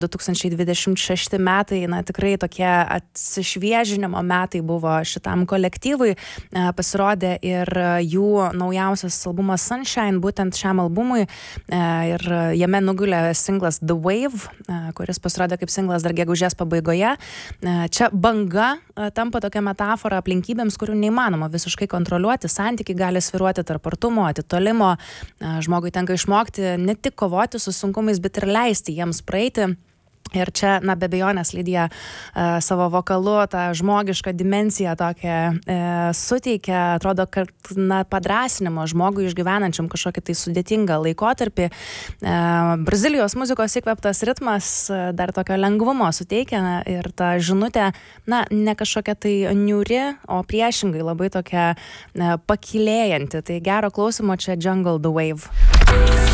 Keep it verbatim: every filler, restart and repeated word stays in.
du tūkstančiai dvidešimt šešti metai, na tikrai tokie atsišviežinimo metai buvo šitam kolektyvui. Pasirodė ir jų naujausias albumas Sunshine, būtent šiam albumui, ir jame nugulė singlas The Wave, kuris pasirodė kaip singlas dar gegužės pabaigoje. Čia banga tampa tokia metafora aplinkybėms, kurių neįmanoma visiškai kontroliuoti. Santykiai gali sviruoti tarp artumo, atitolimo. Žmogui tenka išmokti ne tik kovoti su sunkumais, bet ir leisti jiems praeiti. Ir čia, na, be abejonės Lidija uh, savo vokalu tą žmogišką dimensiją tokią uh, suteikia, atrodo, kad, na, padrąsinimo žmogui išgyvenančiam kažkokį tai sudėtingą laikotarpį. Uh, Brazilijos muzikos įkvėptas ritmas uh, dar tokio lengvumo suteikia, na, ir ta žinutė, na, ne kažkokia tai niūri, o priešingai labai tokia uh, pakilėjanti. Tai gero klausimo čia Jungle The Wave.